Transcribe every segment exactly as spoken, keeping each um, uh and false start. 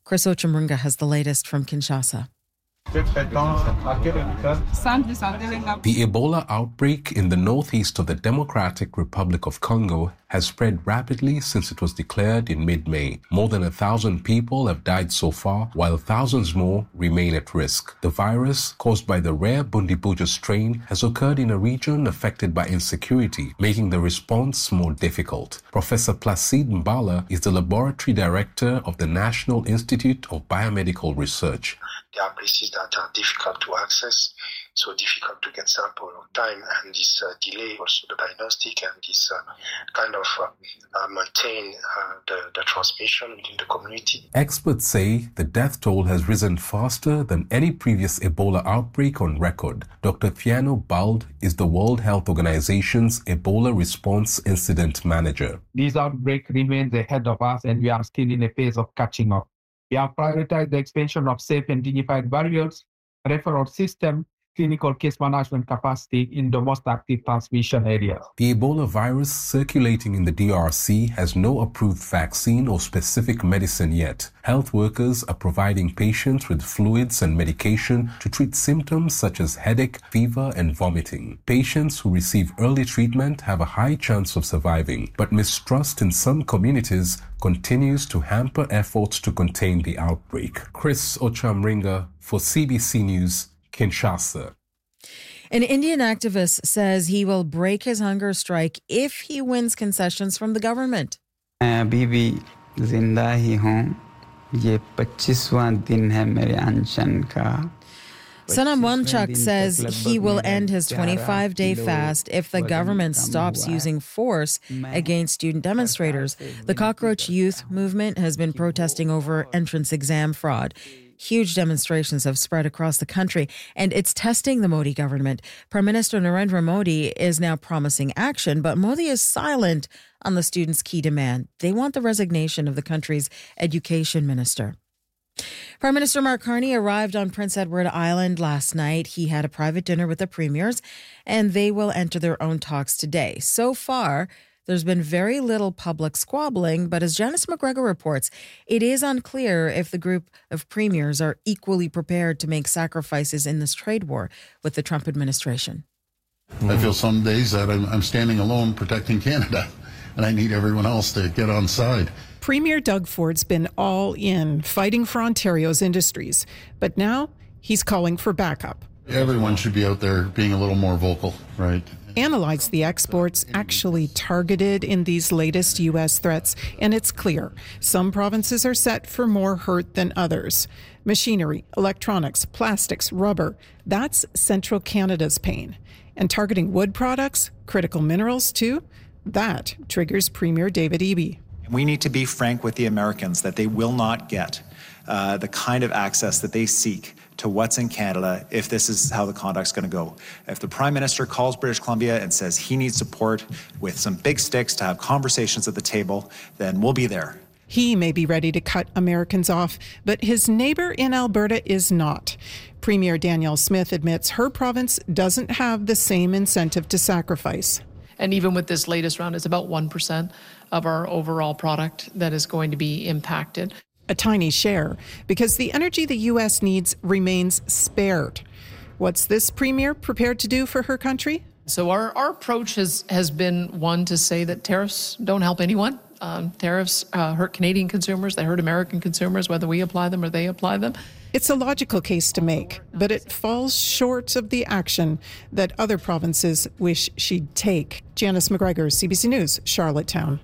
Chris Ochemringa has the latest from Kinshasa. The Ebola outbreak in the northeast of the Democratic Republic of Congo has spread rapidly since it was declared in mid-May. More than a thousand people have died so far, while thousands more remain at risk. The virus, caused by the rare Bundibugyo strain, has occurred in a region affected by insecurity, making the response more difficult. Professor Placide Mbala is the laboratory director of the National Institute of Biomedical Research. There are places that are difficult to access, so difficult to get sample on time, and this uh, delay also the diagnostic and this uh, kind of uh, uh, maintain uh, the, the transmission within the community. Experts say the death toll has risen faster than any previous Ebola outbreak on record. Doctor Thiano Bald is the World Health Organization's Ebola Response Incident Manager. This outbreak remains ahead of us, and we are still in a phase of catching up. We have prioritized the expansion of safe and dignified barriers, referral system, clinical case management capacity in the most active transmission areas. The Ebola virus circulating in the D R C has no approved vaccine or specific medicine yet. Health workers are providing patients with fluids and medication to treat symptoms such as headache, fever, and vomiting. Patients who receive early treatment have a high chance of surviving, but mistrust in some communities continues to hamper efforts to contain the outbreak. Chris Ochemringa for C B C News, Kinshasa. An Indian activist says he will break his hunger strike if he wins concessions from the government. अभी भी जिंदा ही हूँ ये पच्चीसवां दिन है मेरे अनशन का. Sanam Wanchak says he will end his twenty-five day fast if the government stops using force against student demonstrators. The Cockroach Youth Movement has been protesting over entrance exam fraud. Huge demonstrations have spread across the country, and it's testing the Modi government. Prime Minister Narendra Modi is now promising action, but Modi is silent on the students' key demand. They want the resignation of the country's education minister. Prime Minister Mark Carney arrived on Prince Edward Island last night. He had a private dinner with the premiers, and they will enter their own talks today. So far, there's been very little public squabbling, but as Janice McGregor reports, it is unclear if the group of premiers are equally prepared to make sacrifices in this trade war with the Trump administration. I feel some days that I'm, I'm standing alone protecting Canada, and I need everyone else to get on side. Premier Doug Ford's been all in, fighting for Ontario's industries. But now he's calling for backup. Everyone should be out there being a little more vocal, right? Analyze the exports actually targeted in these latest U S threats, and it's clear some provinces are set for more hurt than others. Machinery, electronics, plastics, rubber, that's central Canada's pain. And targeting wood products, critical minerals too, that triggers Premier David Eby. We need to be frank with the Americans that they will not get uh, the kind of access that they seek to what's in Canada if this is how the conduct's going to go. If the Prime Minister calls British Columbia and says he needs support with some big sticks to have conversations at the table, then we'll be there. He may be ready to cut Americans off, but his neighbour in Alberta is not. Premier Danielle Smith admits her province doesn't have the same incentive to sacrifice. And even with this latest round, it's about one percent of our overall product that is going to be impacted. A tiny share, because the energy the U S needs remains spared. What's this premier prepared to do for her country? So our, our approach has, has been one to say that tariffs don't help anyone. Um, tariffs uh, hurt Canadian consumers, they hurt American consumers, whether we apply them or they apply them. It's a logical case to make, but it falls short of the action that other provinces wish she'd take. Janice McGregor, C B C News, Charlottetown.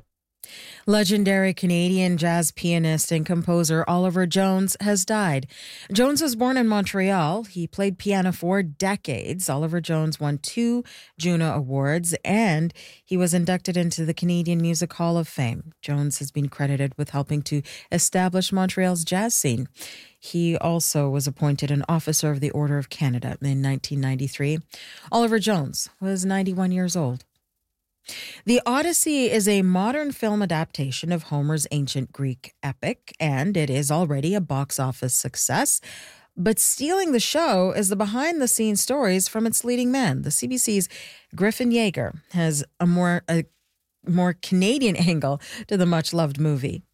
Legendary Canadian jazz pianist and composer Oliver Jones has died. Jones was born in Montreal. He played piano for decades. Oliver Jones won two Juno Awards, and he was inducted into the Canadian Music Hall of Fame. Jones has been credited with helping to establish Montreal's jazz scene. He also was appointed an Officer of the Order of Canada in nineteen ninety-three. Oliver Jones was ninety-one years old. The Odyssey is a modern film adaptation of Homer's ancient Greek epic, and it is already a box office success. But stealing the show is the behind-the-scenes stories from its leading man. The C B C's Griffin Yeager has a more a more Canadian angle to the much-loved movie.